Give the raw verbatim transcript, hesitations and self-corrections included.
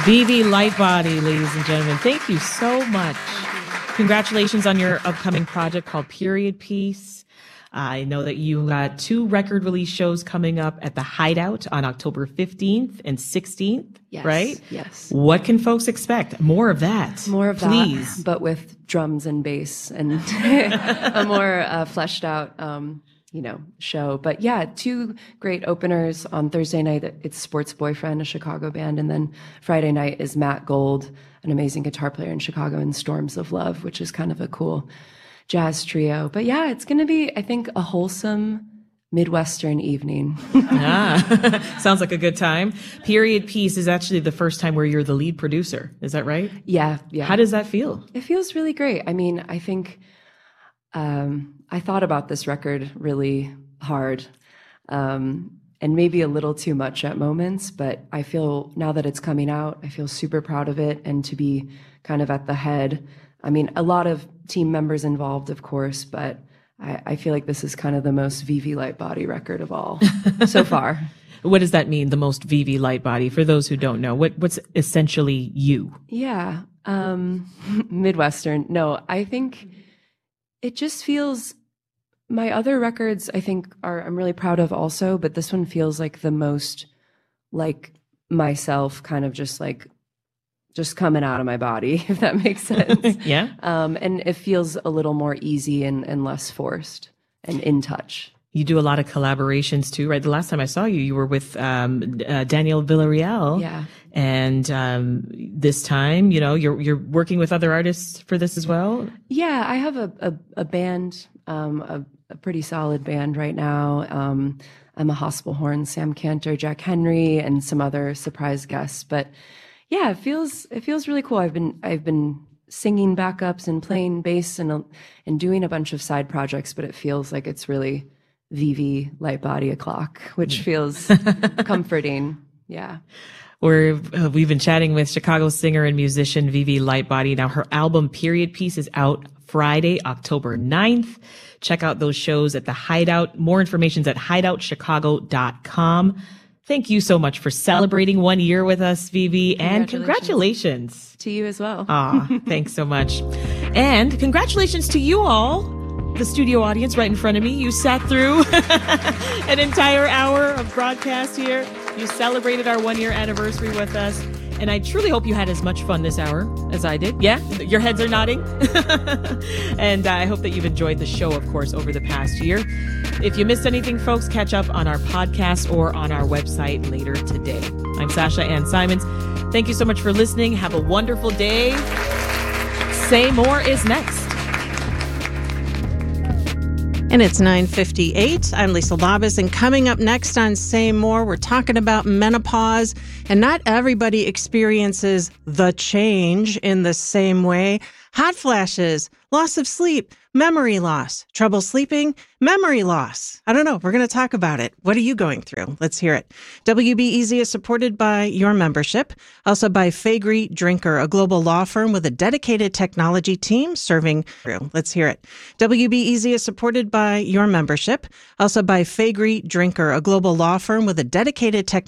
Vivi Lightbody, ladies and gentlemen. Thank you so much. Congratulations on your upcoming project called Period Piece. I know that you got two record release shows coming up at the Hideout on October fifteenth and sixteenth, yes, right? Yes. What can folks expect? More of that. More of please. that, but with drums and bass and a more uh, fleshed out, um, you know, show. But yeah, two great openers on Thursday night. It's Sports Boyfriend, a Chicago band. And then Friday night is Matt Gold, an amazing guitar player in Chicago, and Storms of Love, which is kind of a cool jazz trio. But yeah, it's going to be, I think, a wholesome Midwestern evening. ah, sounds like a good time. Period Piece is actually the first time where you're the lead producer. Is that right? Yeah, yeah. How does that feel? It feels really great. I mean, I think um, I thought about this record really hard um, and maybe a little too much at moments, but I feel now that it's coming out, I feel super proud of it, and to be kind of at the head. I mean, a lot of team members involved, of course, but I, I feel like this is kind of the most Vivi Lightbody record of all so far. What does that mean, the most Vivi Lightbody? For those who don't know, what what's essentially you? Yeah, um, Midwestern. No, I think it just feels, my other records I think are, I'm really proud of also, but this one feels like the most like myself, kind of just like, just coming out of my body, if that makes sense. Yeah. Um, and it feels a little more easy and, and less forced and in touch. You do a lot of collaborations too, right? The last time I saw you, you were with um, uh, Daniel Villarreal. Yeah. And um, this time, you know, you're you're working with other artists for this as well? Yeah, I have a, a, a band, um, a, a pretty solid band right now. Um, Emma Hospelhorn, Sam Cantor, Jack Henry, and some other surprise guests. But yeah, it feels it feels really cool. I've been I've been singing backups and playing bass and and doing a bunch of side projects, but it feels like it's really Vivi Lightbody o'clock, which feels comforting. Yeah. We're, uh, we've been chatting with Chicago singer and musician Vivi Lightbody. Now her album Period Piece is out Friday, October ninth. Check out those shows at the Hideout. More information's at hideout chicago dot com. Thank you so much for celebrating one year with us, Vivi, and congratulations. To you as well. Ah, thanks so much. And congratulations to you all, the studio audience right in front of me. You sat through an entire hour of broadcast here. You celebrated our one year anniversary with us. And I truly hope you had as much fun this hour as I did. Yeah, your heads are nodding. And I hope that you've enjoyed the show, of course, over the past year. If you missed anything, folks, catch up on our podcast or on our website later today. I'm Sasha Ann Simons. Thank you so much for listening. Have a wonderful day. Say More is next. And it's nine fifty-eight. I'm Lisa Labus, and coming up next on Say More, we're talking about menopause, and not everybody experiences the change in the same way. Hot flashes, loss of sleep, memory loss, trouble sleeping, memory loss. I don't know. We're going to talk about it. What are you going through? Let's hear it. W B E Z is supported by your membership, also by Faegre Drinker, a global law firm with a dedicated technology team serving through. Let's hear it. W B E Z is supported by your membership, also by Faegre Drinker, a global law firm with a dedicated tech